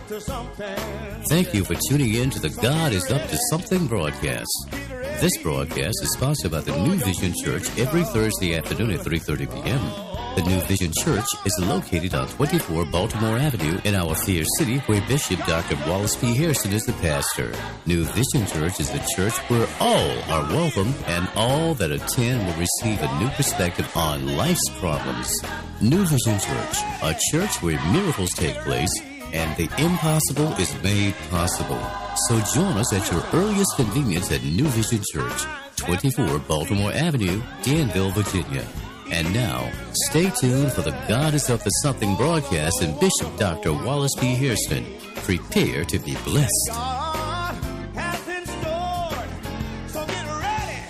to something. Thank you for tuning in to the God is Up to Something broadcast. This broadcast is sponsored by the New Vision Church every Thursday afternoon at 3:30 p.m. The New Vision Church is located on 24 Baltimore Avenue in our fair city, where Bishop Dr. Wallace P. Harrison is the pastor. New Vision Church is a church where all are welcome and all that attend will receive a new perspective on life's problems. New Vision Church, a church where miracles take place and the impossible is made possible. So join us at your earliest convenience at New Vision Church, 24 Baltimore Avenue, Danville, Virginia. And now, stay tuned for the God is Up to Something broadcast and Bishop Dr. Wallace P. Harrison. Prepare to be blessed. God has in store, so get ready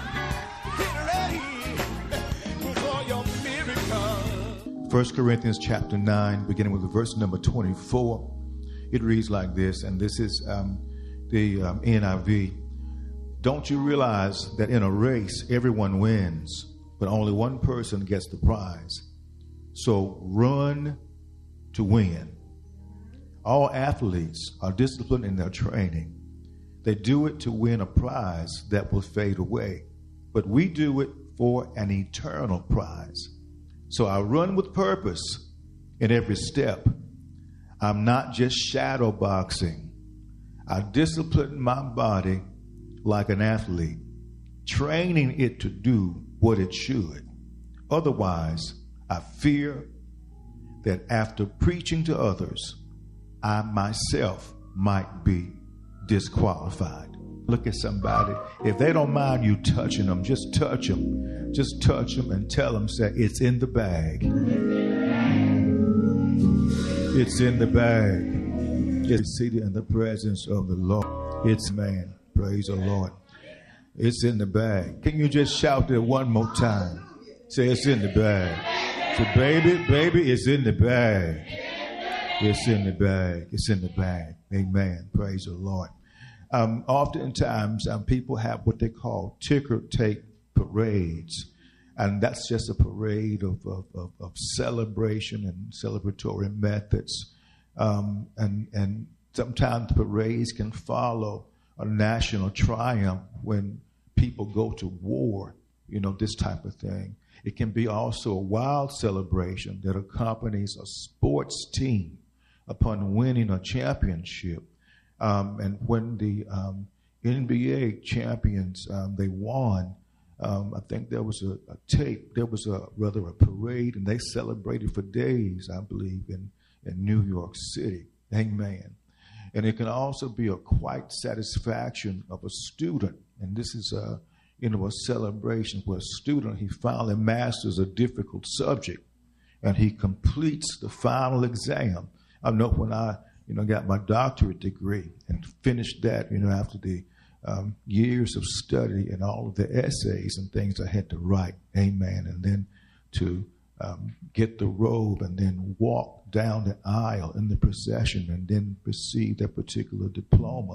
for your miracle. 1 Corinthians chapter 9, beginning with verse number 24. It reads like this, and this is the NIV. Don't you realize that in a race, everyone wins, but only one person gets the prize? So run to win. All athletes are disciplined in their training. They do it to win a prize that will fade away, but we do it for an eternal prize. So I run with purpose in every step. I'm not just shadow boxing. I discipline my body like an athlete, training it to do what it should. Otherwise, I fear that after preaching to others, I myself might be disqualified. Look at somebody. If they don't mind you touching them, just touch them. Just touch them and tell them, say, it's in the bag. It's in the bag. It's seated in the presence of the Lord. It's man. Praise the Lord. It's in the bag. Can you just shout it one more time? Say, it's in the bag. Say, baby, it's in the bag. It's in the bag. It's in the bag. Amen. Praise the Lord. Oftentimes, people have what they call ticker tape parades. And that's just a parade of celebration and celebratory methods. And sometimes parades can follow a national triumph when people go to war, this type of thing. It can be also a wild celebration that accompanies a sports team upon winning a championship. And when the NBA champions, they won, I think there was a parade, and they celebrated for days, I believe, in New York City. Amen. And it can also be a quiet satisfaction of a student. And this is a celebration where a student, he finally masters a difficult subject and he completes the final exam. I know when I, got my doctorate degree and finished that, after the years of study and all of the essays and things I had to write. Amen. And then to get the robe and then walk down the aisle in the procession and then receive that particular diploma.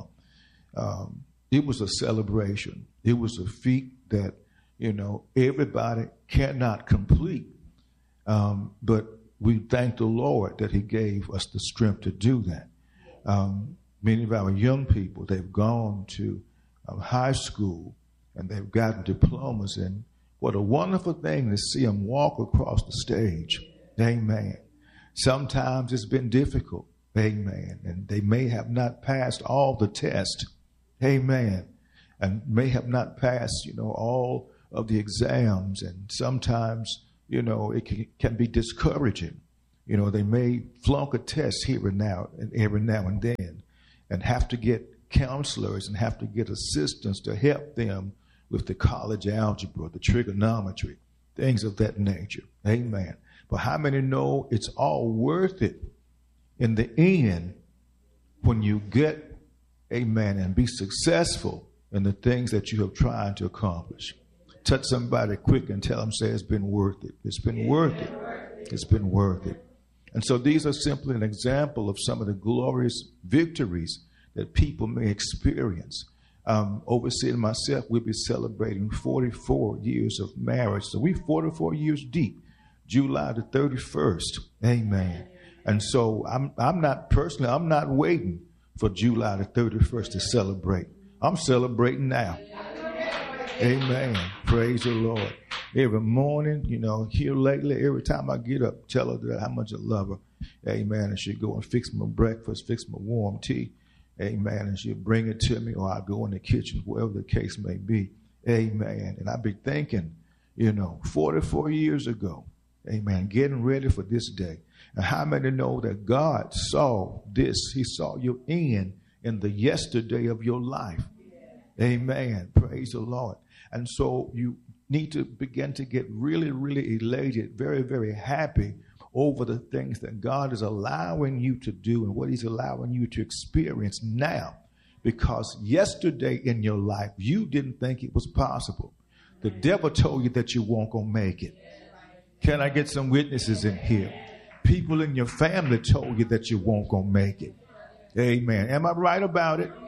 It was a celebration. It was a feat that, everybody cannot complete. But we thank the Lord that he gave us the strength to do that. Many of our young people, they've gone to high school and they've gotten diplomas, and what a wonderful thing to see them walk across the stage. Amen. Sometimes it's been difficult. Amen. And they may have not passed all the tests. Amen. And may have not passed, all of the exams. And sometimes, it can be discouraging. They may flunk a test here and now and every now and then and have to get counselors and have to get assistants to help them with the college algebra, the trigonometry, things of that nature. Amen. But how many know it's all worth it in the end when you get, amen, and be successful in the things that you have tried to accomplish? Touch somebody quick and tell them, say, it's been worth it. It's been worth it. It's been worth it. And so these are simply an example of some of the glorious victories that people may experience. Overseer and myself, we'll be celebrating 44 years of marriage. So we're 44 years deep, July the 31st. Amen. And so I'm not waiting for July the 31st to celebrate. I'm celebrating now. Amen. Praise the Lord. Every morning, here lately, every time I get up, tell her that how much I love her. Amen. And she'll go and fix my breakfast, fix my warm tea. Amen. And she'll bring it to me, or I'll go in the kitchen, whatever the case may be. Amen. And I'll be thinking, 44 years ago, amen, getting ready for this day. And how many know that God saw this? He saw your end in the yesterday of your life. Amen. Praise the Lord. And so you need to begin to get really, really elated, very, very happy over the things that God is allowing you to do and what he's allowing you to experience now. Because yesterday in your life, you didn't think it was possible. The devil told you that you weren't going to make it. Can I get some witnesses in here? People in your family told you that you weren't going to make it. Amen. Am I right about it?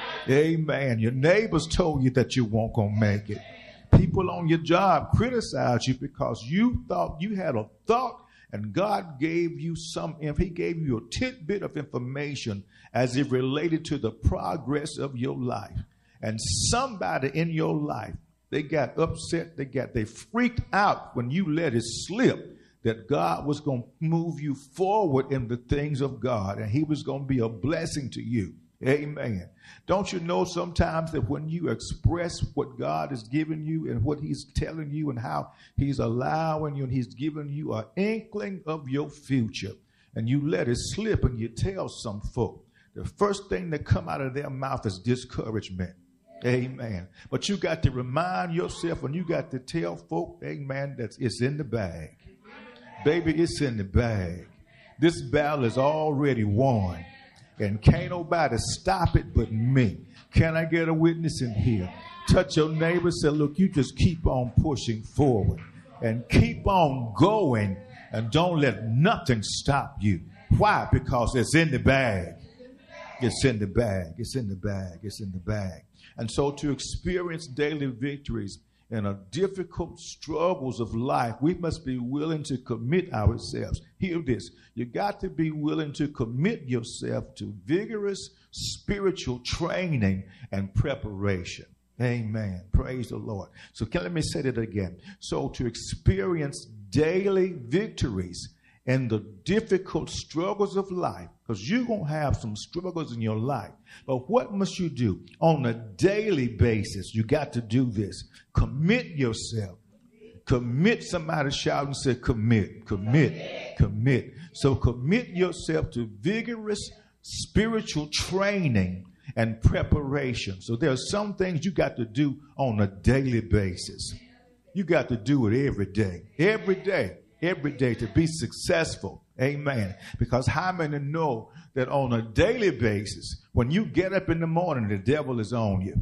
Amen. Your neighbors told you that you weren't going to make it. People on your job criticized you because you thought you had a thought and God gave you he gave you a tidbit of information as it related to the progress of your life. And somebody in your life, they got upset, they freaked out when you let it slip that God was going to move you forward in the things of God and he was going to be a blessing to you. Amen. Don't you know sometimes that when you express what God has given you and what he's telling you and how he's allowing you and he's giving you an inkling of your future and you let it slip and you tell some folk, the first thing that come out of their mouth is discouragement. Amen. But you got to remind yourself and you got to tell folk, amen, that it's in the bag. Baby, it's in the bag. This battle is already won. And can't nobody stop it but me. Can I get a witness in here? Touch your neighbor, say, look, you just keep on pushing forward and keep on going and don't let nothing stop you. Why? Because it's in the bag. It's in the bag. It's in the bag. It's in the bag. And so to experience daily victories in a difficult struggles of life, we must be willing to commit ourselves. Hear this. You got to be willing to commit yourself to vigorous spiritual training and preparation. Amen. Praise the Lord. So let me say that again. So to experience daily victories in the difficult struggles of life, because you're going to have some struggles in your life. But what must you do? On a daily basis, you got to do this. Commit yourself. Commit. Somebody shout and say commit, commit, commit. So commit yourself to vigorous spiritual training and preparation. So there are some things you got to do on a daily basis. You got to do it every day. Every day. Every day to be successful. Amen. Because how many know that on a daily basis, when you get up in the morning, the devil is on you.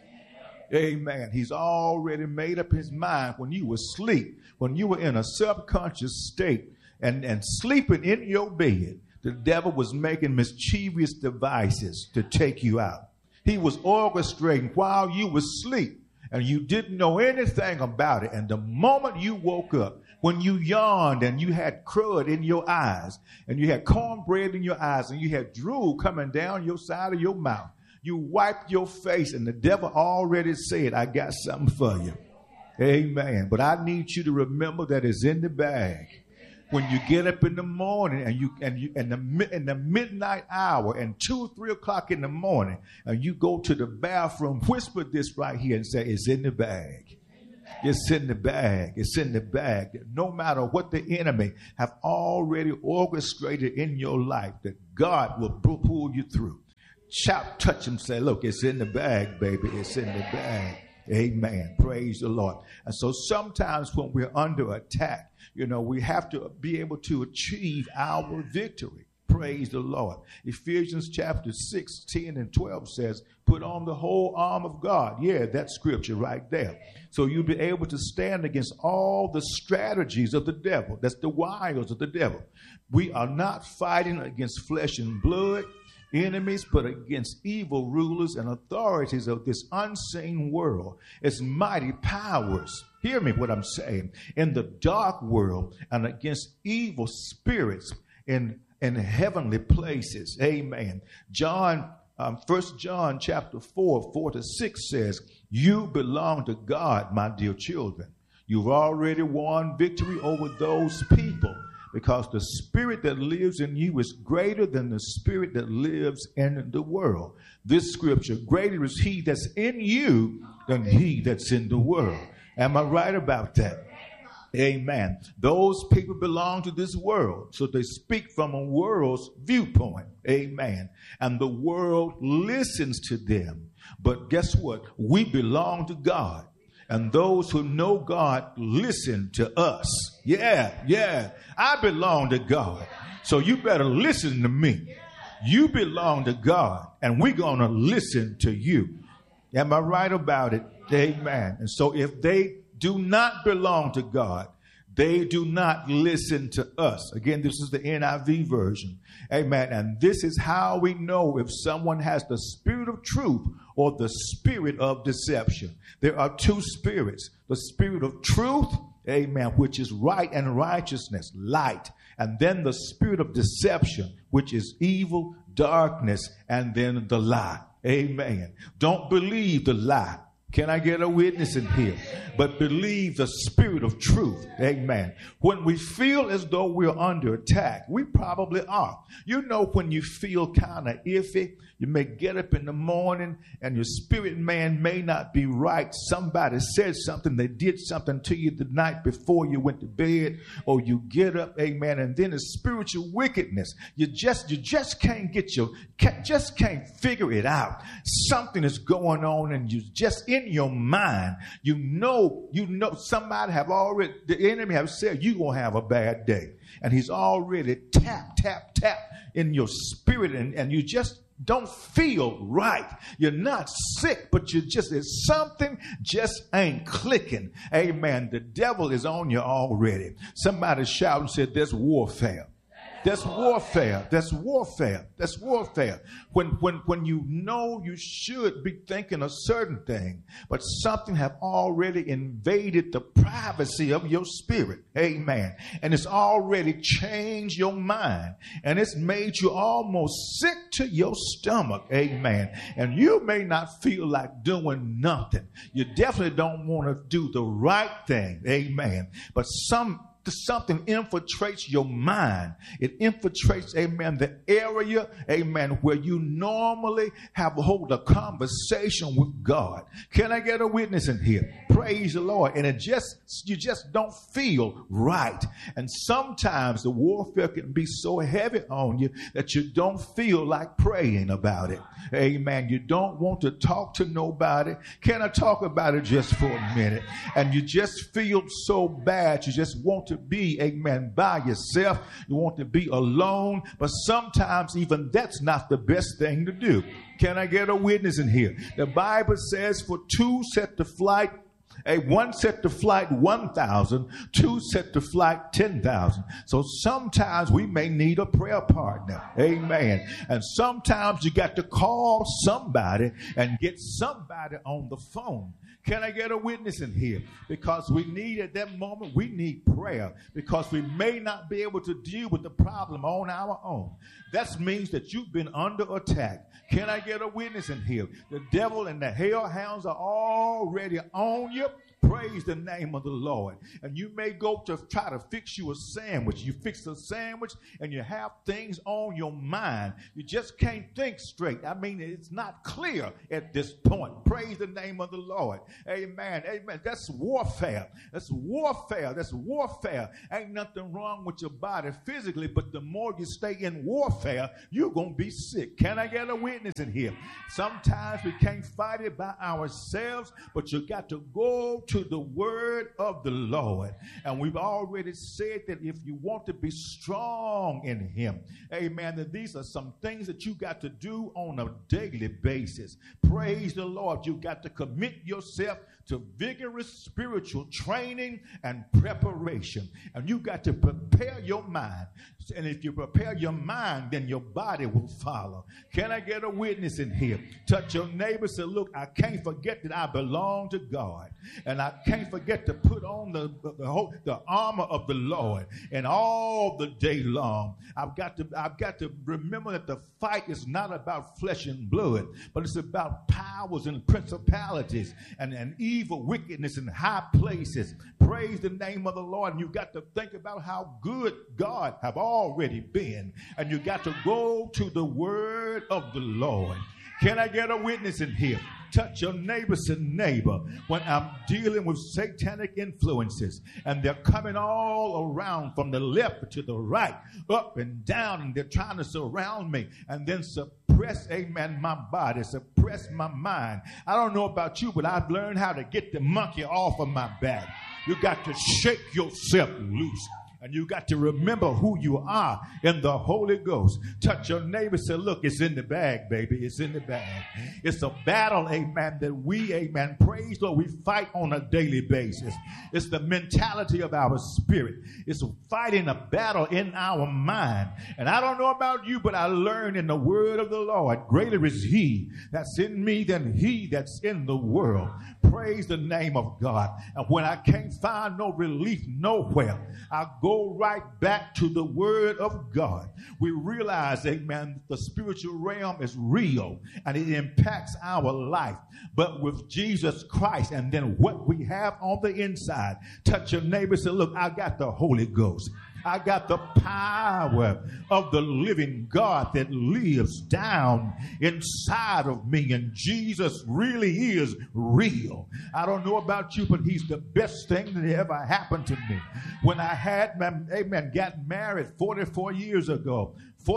Amen. He's already made up his mind when you were asleep, when you were in a subconscious state and sleeping in your bed, the devil was making mischievous devices to take you out. He was orchestrating while you were asleep and you didn't know anything about it. And the moment you woke up, when you yawned and you had crud in your eyes and you had cornbread in your eyes and you had drool coming down your side of your mouth, you wiped your face and the devil already said, I got something for you. Amen. But I need you to remember that it's in the bag. When you get up in the morning and you in the midnight hour and 2, 3 o'clock in the morning and you go to the bathroom, whisper this right here and say, it's in the bag. It's in the bag. It's in the bag. No matter what the enemy have already orchestrated in your life, that God will pull you through. Shout, touch him, say, look, it's in the bag, baby. It's in the bag. Amen. Praise the Lord. And so sometimes when we're under attack, we have to be able to achieve our victory. Praise the Lord. Ephesians chapter 6, 10 and 12 says, put on the whole arm of God. Yeah, that's scripture right there. So you'll be able to stand against all the strategies of the devil. That's the wiles of the devil. We are not fighting against flesh and blood enemies, but against evil rulers and authorities of this unseen world. It's mighty powers. Hear me what I'm saying. In the dark world and against evil spirits in in heavenly places. Amen. 1 John chapter 4:4-6 says, you belong to God, my dear children. You've already won victory over those people, because the spirit that lives in you is greater than the spirit that lives in the world. This scripture, greater is he that's in you than he that's in the world. Am I right about that? Amen. Those people belong to this world, so they speak from a world's viewpoint. Amen. And the world listens to them. But guess what? We belong to God. And those who know God listen to us. Yeah. I belong to God. So you better listen to me. You belong to God, and we're going to listen to you. Am I right about it? Amen. And so if they do not belong to God, they do not listen to us. Again, this is the NIV version. Amen. And this is how we know if someone has the spirit of truth or the spirit of deception. There are two spirits. The spirit of truth, amen, which is right and righteousness, light. And then the spirit of deception, which is evil, darkness, and then the lie. Amen. Don't believe the lie. Can I get a witness in here? But believe the spirit of truth. Amen. When we feel as though we're under attack, we probably are. You know, when you feel kind of iffy, you may get up in the morning and your spirit man may not be right. Somebody said something, they did something to you the night before you went to bed, or you get up, amen, and then it's spiritual wickedness. You just can't can't figure it out. Something is going on, and you just in your mind, you know somebody the enemy have said you're going to have a bad day. And he's already tap in your spirit, and you just don't feel right. You're not sick, but there's something just ain't clicking. Amen. The devil is on you already. Somebody shout and said, there's warfare. That's warfare. That's warfare. That's warfare. When you know you should be thinking a certain thing, but something have already invaded the privacy of your spirit. Amen. And it's already changed your mind. And it's made you almost sick to your stomach. Amen. And you may not feel like doing nothing. You definitely don't want to do the right thing. Amen. But something infiltrates your mind. It infiltrates, amen, the area, amen, where you normally hold a conversation with God. Can I get a witness in here? Praise the Lord. And you just don't feel right. And sometimes the warfare can be so heavy on you that you don't feel like praying about it. Amen. You don't want to talk to nobody. Can I talk about it just for a minute? And you just feel so bad. You just want to be, amen, by yourself. You want to be alone. But sometimes even that's not the best thing to do. Can I get a witness in here? The Bible says for two set to flight, one set to flight 1,000, two set to flight 10,000. So sometimes we may need a prayer partner. Amen. And sometimes you got to call somebody and get somebody on the phone. Can I get a witness in here? Because we need at that moment, we need prayer, because we may not be able to deal with the problem on our own. That means that you've been under attack. Can I get a witness in here? The devil and the hellhounds are already on you. Praise the name of the Lord. And you may go to try to fix you a sandwich. You fix a sandwich and you have things on your mind. You just can't think straight. I mean, it's not clear at this point. Praise the name of the Lord. Amen. Amen. That's warfare. That's warfare. That's warfare. Ain't nothing wrong with your body physically, but the more you stay in warfare, you're going to be sick. Can I get a witness in here? Sometimes we can't fight it by ourselves, but you got to go to the word of the Lord. And we've already said that if you want to be strong in him, amen, that these are some things that you got to do on a daily basis. Praise the Lord. You got to commit yourself to vigorous spiritual training and preparation. And you got to prepare your mind. And if you prepare your mind, then your body will follow. Can I get a witness in here? Touch your neighbor, say, look, I can't forget that I belong to God. And And I can't forget to put on the armor of the Lord, and all the day long I've got to remember that the fight is not about flesh and blood, but it's about powers and principalities and evil wickedness in high places. Praise the name of the Lord. And you got to think about how good God have already been, and you got to go to the word of the Lord. Can I get a witness in here? Touch your neighbor, say, neighbor, when I'm dealing with satanic influences and they're coming all around from the left to the right, up and down, and they're trying to surround me and then suppress, amen, my body, suppress my mind. I don't know about you, but I've learned how to get the monkey off of my back. You got to shake yourself loose. And you got to remember who you are in the Holy Ghost. Touch your neighbor, say, look, it's in the bag, baby. It's in the bag. It's a battle, amen, that we, amen, praise Lord, we fight on a daily basis. It's the mentality of our spirit. It's fighting a battle in our mind. And I don't know about you, but I learned in the word of the Lord, greater is he that's in me than he that's in the world. Praise the name of God. And when I can't find no relief nowhere, I go right back to the word of God. We realize, amen, the spiritual realm is real and it impacts our life. But with Jesus Christ and then what we have on the inside, touch your neighbor and say, look, I got the Holy Ghost. I got the power of the living God that lives down inside of me. And Jesus really is real. I don't know about you, but he's the best thing that ever happened to me. When I had, got married 44 years ago,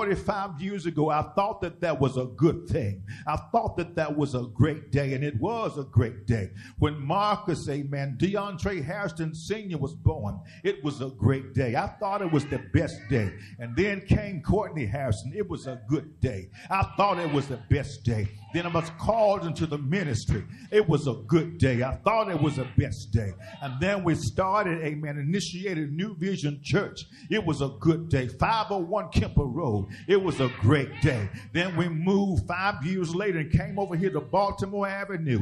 45 years ago, I thought that was a good thing. I thought that was a great day, and it was a great day. When Marcus, amen, DeAndre Harrison Sr. was born, it was a great day. I thought it was the best day. And then came Courtney Harrison. It was a good day. I thought it was the best day. Then I was called into the ministry. It was a good day. I thought it was the best day. And then we started, amen, initiated New Vision Church. It was a good day. 501 Kemper Road. It was a great day. Then we moved 5 years later and came over here to Baltimore Avenue,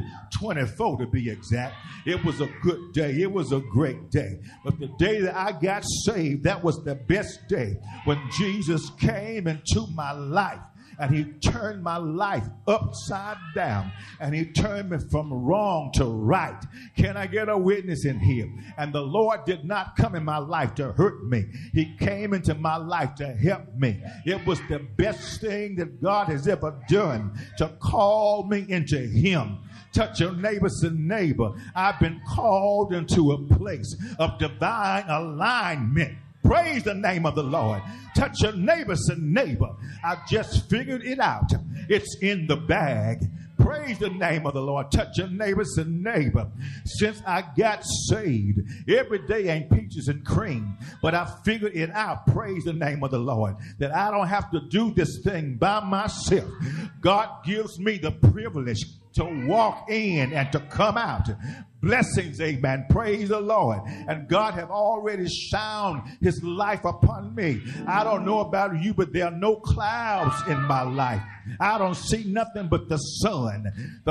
24 to be exact. It was a good day. It was a great day. But the day that I got saved, that was the best day, when Jesus came into my life. And he turned my life upside down. And he turned me from wrong to right. Can I get a witness in here? And the Lord did not come in my life to hurt me. He came into my life to help me. It was the best thing that God has ever done, to call me into him. Touch your neighbor, say, neighbor, I've been called into a place of divine alignment. Praise the name of the Lord. Touch your neighbor, say, neighbor, I just figured it out. It's in the bag. Praise the name of the Lord. Touch your neighbor, say, neighbor, since I got saved, every day ain't peaches and cream, but I figured it out. Praise the name of the Lord, that I don't have to do this thing by myself. God gives me the privilege to walk in and to come out. Blessings, amen. Praise the Lord. And God have already shown his life upon me. I don't know about you, but there are no clouds in my life. I don't see nothing but the sun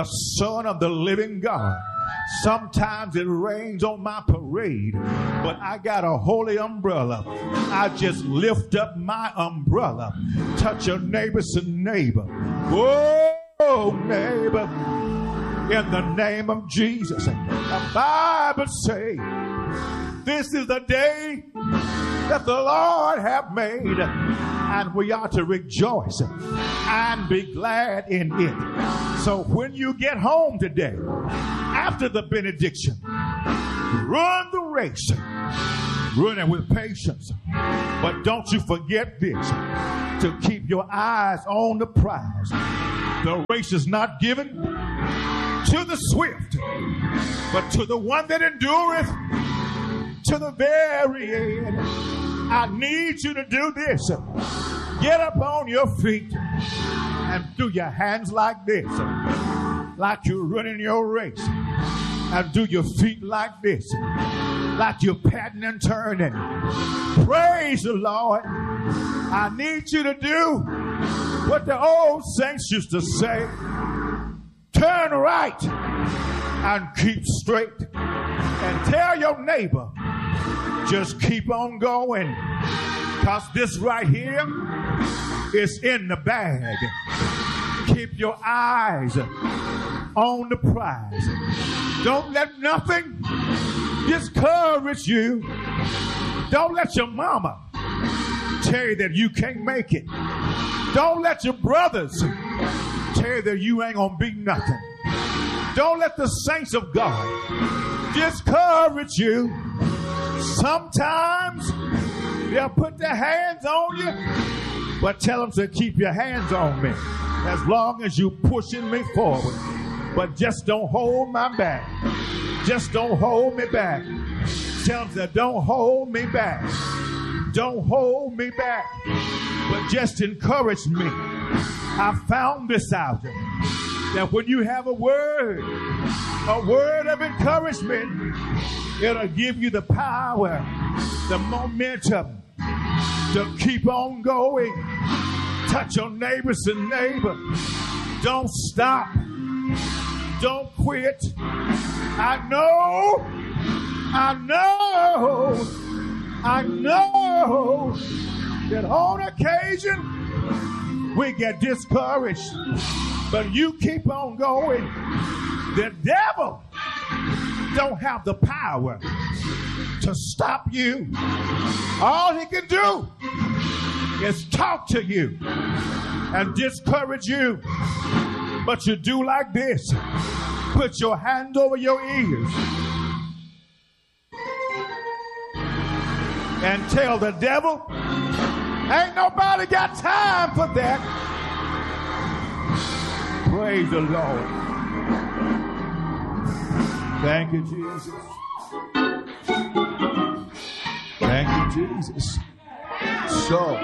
of the living God. Sometimes it rains on my parade, but I got a holy umbrella. I just lift up my umbrella. Touch your neighbor, say, neighbor. Whoa, neighbor. In the name of Jesus. The Bible says, this is the day that the Lord hath made, and we are to rejoice and be glad in it. So when you get home today, after the benediction, run the race. Run it with patience. But don't you forget this, to keep your eyes on the prize. The race is not given to the swift, but to the one that endureth to the very end. I need you to do this. Get up on your feet and do your hands like this, like you're running your race. And do your feet like this, like you're patting and turning. Praise the Lord. I need you to do what the old saints used to say. Turn right and keep straight. And tell your neighbor, just keep on going. Because this right here is in the bag. Keep your eyes on the prize. Don't let nothing discourage you. Don't let your mama tell you that you can't make it. Don't let your brothers tell you that you ain't gonna be nothing. Don't let the saints of God discourage you. Sometimes they'll put their hands on you, but tell them to keep your hands on me as long as you pushing me forward. But just don't hold my back. Just don't hold me back. Tell them that don't hold me back. Don't hold me back, but just encourage me. I found this out, that when you have a word of encouragement, it'll give you the power, the momentum to keep on going. Touch your neighbors and neighbor. Don't stop. Don't quit. I know that on occasion we get discouraged, but you keep on going. The devil don't have the power to stop you. All he can do is talk to you and discourage you. But you do like this. Put your hand over your ears and tell the devil, ain't nobody got time for that. Praise the Lord. Thank you, Jesus. Thank you, Jesus. So.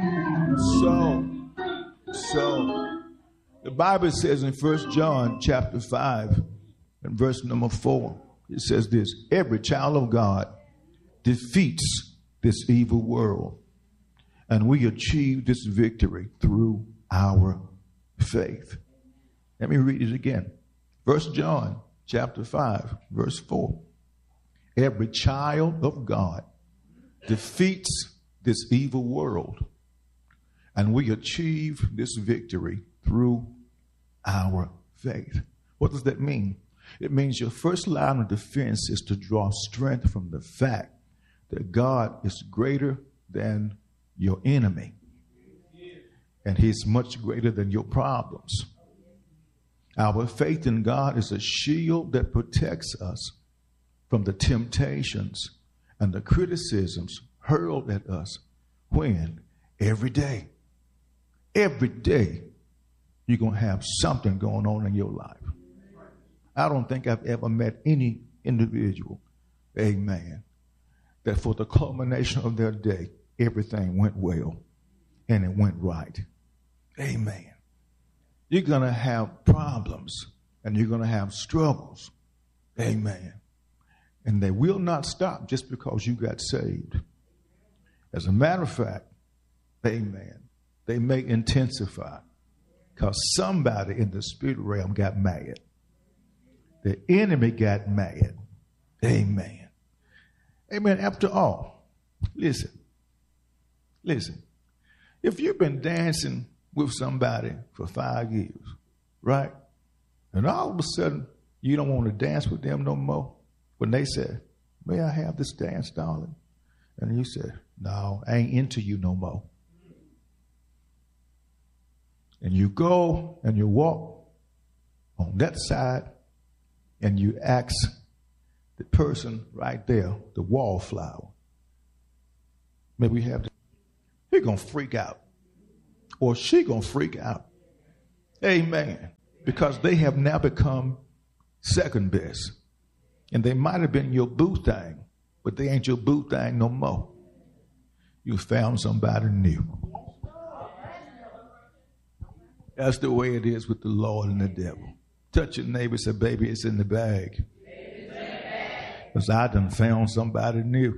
The Bible says in 1 John chapter 5 and verse number 4, it says this: every child of God defeats this evil world, and we achieve this victory through our faith. Let me read it again. 1 John chapter 5 verse 4. Every child of God defeats this evil world, and we achieve this victory through our faith. What does that mean? It means your first line of defense is to draw strength from the fact that God is greater than your enemy, and he's much greater than your problems. Our faith in God is a shield that protects us from the temptations and the criticisms hurled at us when every day you're going to have something going on in your life. I don't think I've ever met any individual, amen, that for the culmination of their day, everything went well and it went right. Amen. You're going to have problems and you're going to have struggles. Amen. And they will not stop just because you got saved. As a matter of fact, amen, they may intensify because somebody in the spirit realm got mad. The enemy got mad. Amen. Amen. After all, listen. If you've been dancing with somebody for 5 years, right? And all of a sudden, you don't want to dance with them no more. When they said, may I have this dance, darling? And you said, no, I ain't into you no more. And you go and you walk on that side and you ask the person right there, the wallflower, maybe we have, he's going to freak out or she going to freak out. Amen. Because they have now become second best. And they might have been your boo thing, but they ain't your boo thing no more. You found somebody new. That's the way it is with the Lord and the devil. Touch your neighbor and say, baby, it's in the bag. Because I done found somebody new.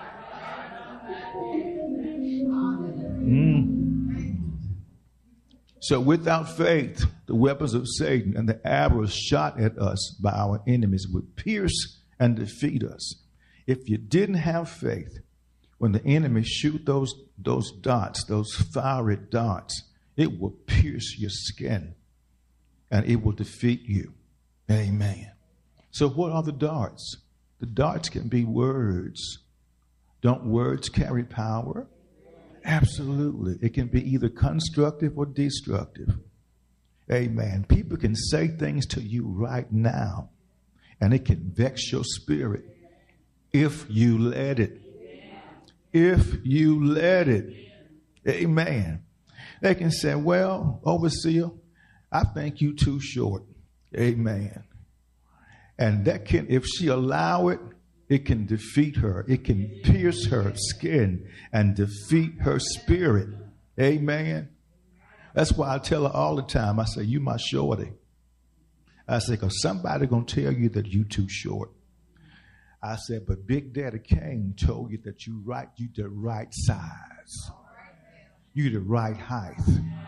So without faith, the weapons of Satan and the arrows shot at us by our enemies would pierce and defeat us. If you didn't have faith, when the enemy shoot those dots, those fiery dots, it will pierce your skin and it will defeat you. Amen. So what are the darts? The darts can be words. Don't words carry power? Absolutely. It can be either constructive or destructive. Amen. People can say things to you right now, and it can vex your spirit if you let it. If you let it. Amen. They can say, well, overseer, I think you too short. Amen. And that can, if she allow it, it can defeat her. It can pierce her skin and defeat her spirit. Amen. That's why I tell her all the time, I say, you my shorty. I say, because somebody going to tell you that you too short. I said, but Big Daddy Kane told you that you the right size. You the right height.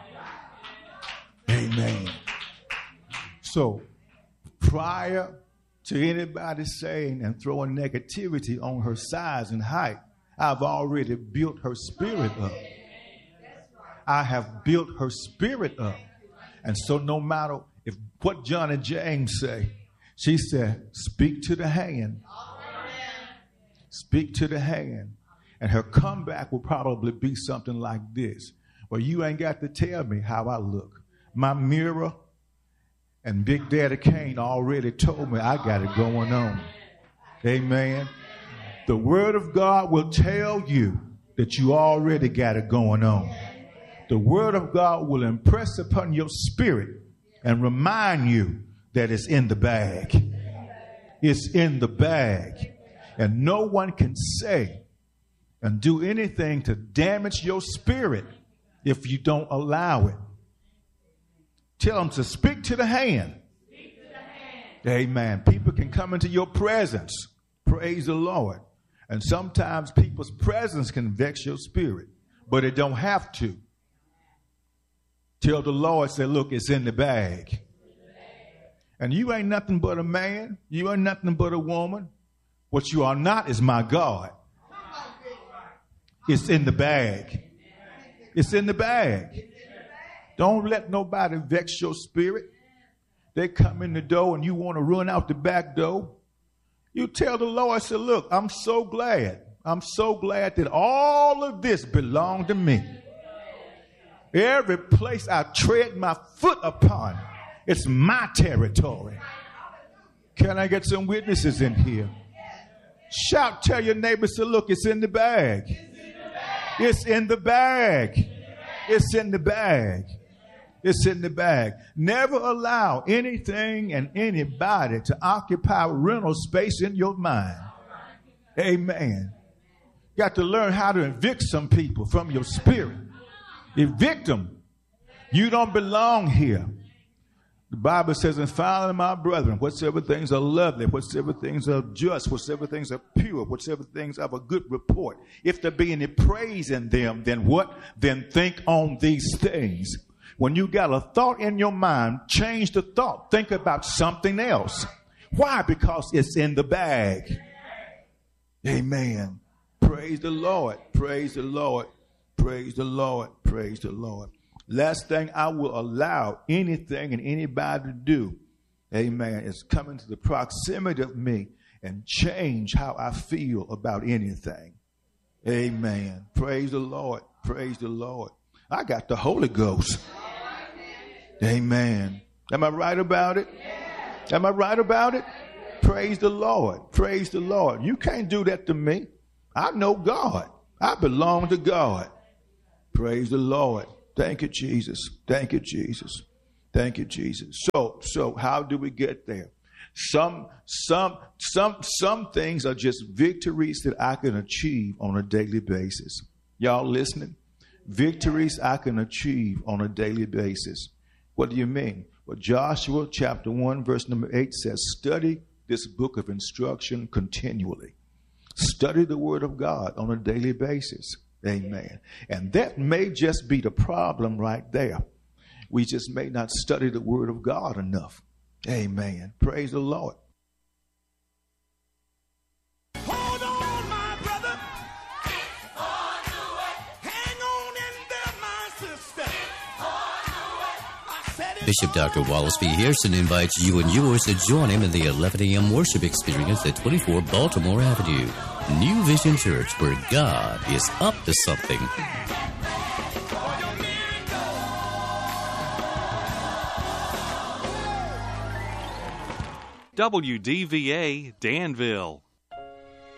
Amen. So prior to anybody saying and throwing negativity on her size and height, I've already built her spirit up. I have built her spirit up. And so no matter if what John and James say, she said, speak to the hand. Speak to the hand. And her comeback will probably be something like this. Well, you ain't got to tell me how I look. My mirror and Big Daddy Kane already told me I got it going on. Amen. The word of God will tell you that you already got it going on. The word of God will impress upon your spirit and remind you that it's in the bag. It's in the bag. And no one can say and do anything to damage your spirit if you don't allow it. Tell them to speak to the hand. Speak to the hand. Amen. People can come into your presence. Praise the Lord. And sometimes people's presence can vex your spirit, but it don't have to. Tell the Lord, say, look, it's in the bag. And you ain't nothing but a man. You ain't nothing but a woman. What you are not is my God. It's in the bag. It's in the bag. Don't let nobody vex your spirit. They come in the door and you want to run out the back door. You tell the Lord, say, look, I'm so glad. I'm so glad that all of this belonged to me. Every place I tread my foot upon, it's my territory. Can I get some witnesses in here? Shout, tell your neighbor, say, look, it's in the bag. It's in the bag. It's in the bag. It's in the bag. Never allow anything and anybody to occupy rental space in your mind. Amen. Got to learn how to evict some people from your spirit. Evict them. You don't belong here. The Bible says, and finally, my brethren, whatsoever things are lovely, whatsoever things are just, whatsoever things are pure, whatsoever things have a good report, if there be any praise in them, then what? Then think on these things. When you got a thought in your mind, change the thought. Think about something else. Why? Because it's in the bag. Amen. Praise the Lord. Praise the Lord. Praise the Lord. Praise the Lord. Last thing I will allow anything and anybody to do, amen, is come into the proximity of me and change how I feel about anything. Amen. Praise the Lord. Praise the Lord. I got the Holy Ghost. Amen. Am I right about it? Am I right about it? Praise the Lord. Praise the Lord. You can't do that to me. I know God. I belong to God. Praise the Lord. Thank you, Jesus. Thank you, Jesus. Thank you, Jesus. So how do we get there? Some things are just victories that I can achieve on a daily basis. Y'all listening? Victories I can achieve on a daily basis. What do you mean? Well, Joshua chapter 1 verse number 8 says, study this book of instruction continually. Study the word of God on a daily basis. Amen. And that may just be the problem right there. We just may not study the word of God enough. Amen. Praise the Lord. Bishop Dr. Wallace P. Harrison invites you and yours to join him in the 11 a.m. worship experience at 24 Baltimore Avenue. New Vision Church, where God is up to something. WDVA Danville.